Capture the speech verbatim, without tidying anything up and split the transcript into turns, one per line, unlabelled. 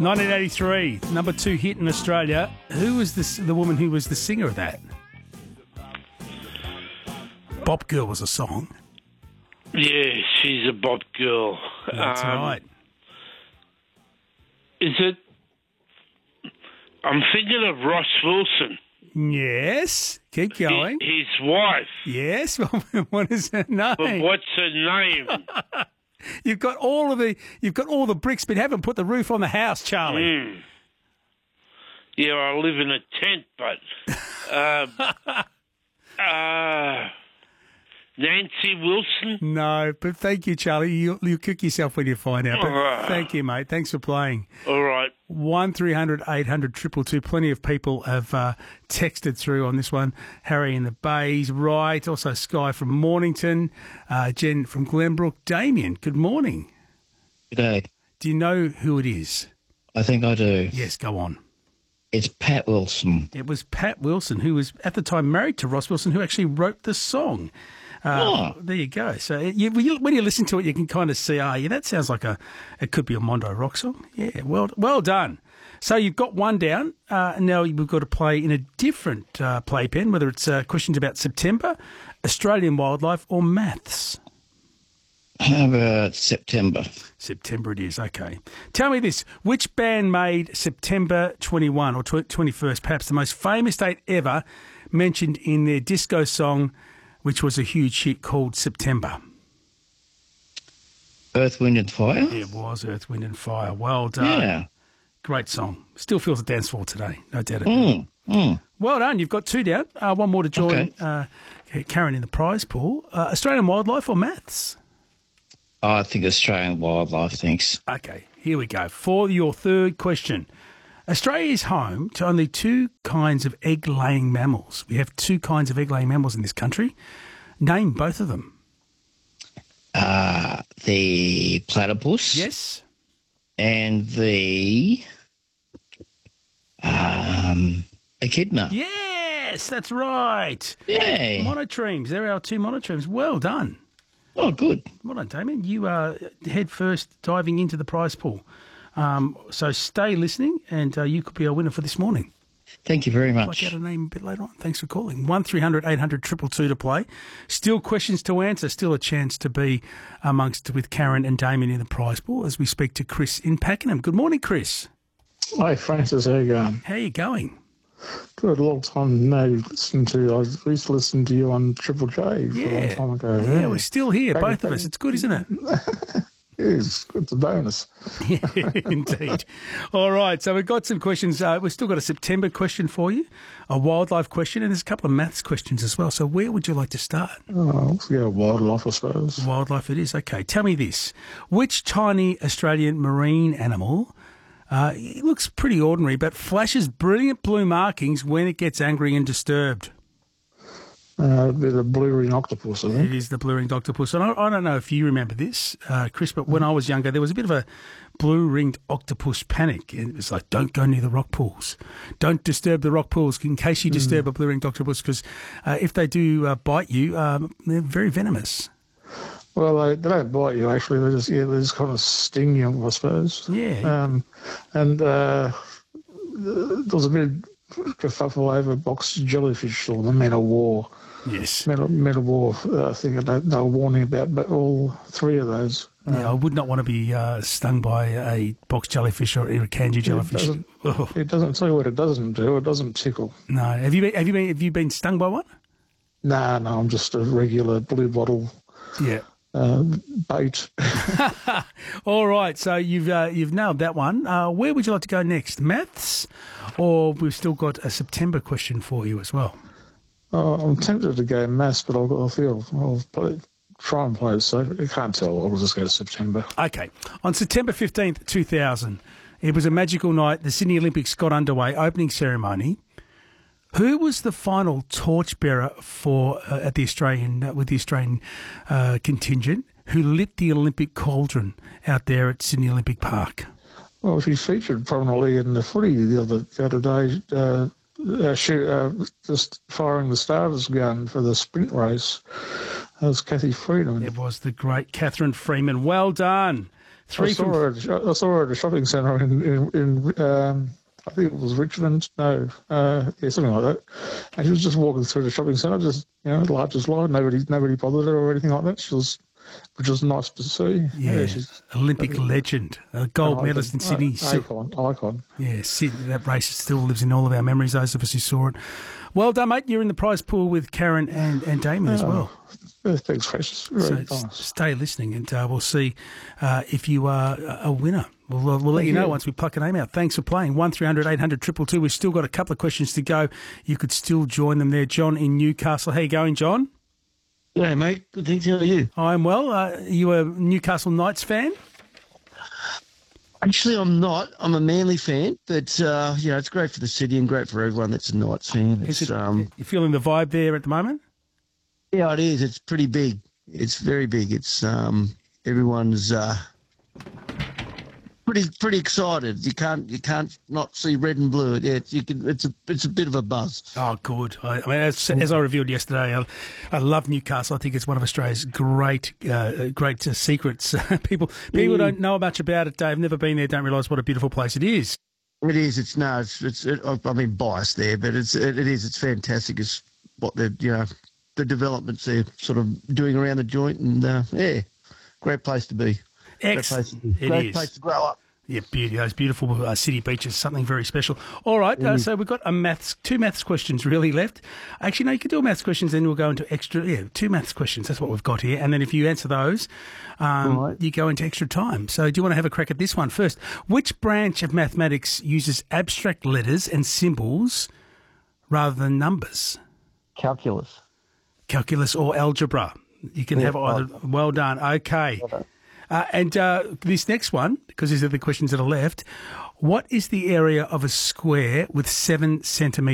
nineteen eighty-three, number two hit in Australia. Who was this, the woman who was the singer of that? Bop Girl was a song.
Yeah, she's a bop girl.
That's
um,
right.
Is it... I'm thinking of Ross Wilson.
Yes. Keep going.
His, his wife.
Yes. What is her name?
But what's her name?
You've got all of the you've got all the bricks, but haven't put the roof on the house, Charlie.
Mm. Yeah, I live in a tent, but uh, uh, Nancy Wilson.
No, but thank you, Charlie. You you kick yourself when you find out. But
Uh.
thank you, mate. Thanks for playing.
All right.
One three hundred eight hundred two two two. Plenty of people have uh, texted through on this one. Harry in the Bays, right. Also Sky from Mornington, uh, Jen from Glenbrook. Damien, good morning.
Good day.
Do you know who it is?
I think I do.
Yes, go on.
It's Pat Wilson.
It was Pat Wilson, who was at the time married to Ross Wilson, who actually wrote the song. Uh,
Oh.
There you go. So you, when you- when you listen to it, you can kind of see, ah, yeah, that sounds like a, it could be a Mondo rock song. Yeah, well, well done. So you've got one down. Uh, now we've got to play in a different uh, playpen, whether it's uh, questions about September, Australian wildlife, or maths.
How about September?
September it is, okay. Tell me this, which band made September twenty-first or twenty-first perhaps the most famous date ever mentioned in their disco song, which was a huge hit called September?
Earth, Wind and Fire?
It was Earth, Wind and Fire. Well done.
Yeah.
Great song. Still feels a dance floor today, no doubt about it.
Mm, mm.
Well done. You've got two down. Uh, one more to join
Okay.
uh, Karen in the prize pool. Uh, Australian wildlife or maths?
Oh, I think Australian wildlife, thanks.
Okay, here we go. For your third question. Australia is home to only two kinds of egg-laying mammals. We have two kinds of egg-laying mammals in this country. Name both of them.
Uh, the platypus.
Yes.
And the um, echidna.
Yes, that's right.
Yay.
Monotremes. They're our two monotremes. Well done.
Oh, good.
Well done, Damien. You are head first diving into the prize pool. Um, so stay listening, and uh, you could be our winner for this morning.
Thank you very
I'll
much.
get a name a bit later on. Thanks for calling. one three hundred eight hundred two two two to play. Still questions to answer. Still a chance to be amongst with Karen and Damien in the prize pool as we speak to Chris in Pakenham. Good morning, Chris.
Hi, Francis. How you going?
How are you going?
Good. A long time no listen to. I used to listen to you on Triple J for a
Yeah.
long time ago.
Yeah, we're still here,
Thank
both
you,
of us. It's good, isn't it?
It's, it's a bonus.
Yeah, indeed. All right, so we've got some questions. Uh, we've still got a September question for you, a wildlife question, and there's a couple of maths questions as well. So where would you like to start?
Oh, yeah, wildlife, I suppose.
Wildlife it is. Okay, tell me this. Which tiny Australian marine animal, uh, it looks pretty ordinary, but flashes brilliant blue markings when it gets angry and disturbed?
Uh, there's a blue ring octopus, I think.
It is the blue-ringed octopus. And I, I don't know if you remember this, uh, Chris, but when I was younger, there was a bit of a blue-ringed octopus panic. And it was like, don't go near the rock pools. Don't disturb the rock pools in case you disturb a blue-ringed octopus, because uh, if they do uh, bite you, um, they're very venomous.
Well, they, they don't bite you, actually. They just, yeah, they just kind of sting you, I suppose.
Yeah.
Um, and uh, there was a bit of kerfuffle over box jellyfish or the Man of War.
Yes.
Metal, metal War uh, thing that they, they were warning about, but all three of those.
Yeah, I would not want to be uh, stung by a box jellyfish or a kanji jellyfish.
It doesn't,
Oh,
it doesn't tell you what it doesn't do. It doesn't tickle.
no. Have you been, have you been, have you been stung by one?
Nah, no, I'm just a regular blue bottle
Yeah.
uh, bait.
All right, so you've uh, you've nailed that one. Uh, where would you like to go next? Maths, or we've still got a September question for you as well.
Oh, I'm tempted to go maths, but I'll, I feel I'll play, try and play it safe. I can't tell. I'll just go to September.
Okay, on September fifteenth, two thousand, it was a magical night. The Sydney Olympics got underway, opening ceremony. Who was the final torchbearer for uh, at the Australian uh, with the Australian uh, contingent who lit the Olympic cauldron out there at Sydney Olympic Park?
Well, she featured prominently in the footy the other, the other day, uh, uh, shoot, uh, just firing the starter's gun for the sprint race. That was Kathy Freeman.
It was the great Catherine Freeman. Well done. Three
I saw
from
her. At, a sho- I saw her at a shopping centre in in, in um, I think it was Richmond. No, uh, yeah, something like that. And she was just walking through the shopping centre, just you know, large as life. Nobody, nobody bothered her or anything like that. She was, which was nice to see.
yeah,
she's
Olympic legend, a gold medalist in Sydney. So-
Icon, icon.
yeah, Sydney, that race still lives in all of our memories. Those of us who saw it. Well done, mate. You're in the prize pool with Karen and, and Damien as well.
Oh, thanks, precious. Very
So
nice.
s- stay listening, and uh, we'll see uh, if you are a a winner. We'll, we'll, we'll let you know
you.
once we pluck a name out. Thanks for playing. one three hundred eight hundred two two two. We've still got a couple of questions to go. You could still join them there. John in Newcastle. How you going, John?
Yeah, mate. Good thanks. How are you?
I'm well. Uh, you a Newcastle Knights fan?
Actually, I'm not. I'm a Manly fan, but uh, you know, it's great for the city and great for everyone that's a Knights fan. It's,
Is it,
um,
you feeling the vibe there at the moment?
yeah, it is. It's pretty big. It's very big. It's um, everyone's uh, pretty pretty excited. You can't you can't not see red and blue. Yeah, it's, you can. It's a it's a bit of a buzz.
Oh, good. I, I mean, as, as I revealed yesterday, I, I love Newcastle. I think it's one of Australia's great, uh, great uh, secrets. people, people
Mm.
don't know much about it. They've never been there. Don't realise what a beautiful place it is.
It is. It's no. It's. It's. It, I mean, biased there, but it's. It, it is. It's fantastic. It's what they're. You know, the developments they're sort of doing around the joint, and uh, yeah, great place to be. Great place
Excellent.
to be.
It
Great
is.
place to grow up.
Yeah, beauty. Those beautiful uh, city beaches, something very special. All right,
Mm.
uh, so we've got a maths, two maths questions really left. Actually, no, you can do a maths questions, then we'll go into extra. Yeah, two maths questions. That's what we've got here. And then if you answer those, um,
All right.
you go into extra time. So do you want to have a crack at this one first? Which branch of mathematics uses abstract letters and symbols rather than numbers?
Calculus.
Calculus or algebra? You can
Yeah,
have either. Well done. Okay.
done.
Uh, and uh, this next one, because these are the questions that are left, what is the area of a square with seven centimetres?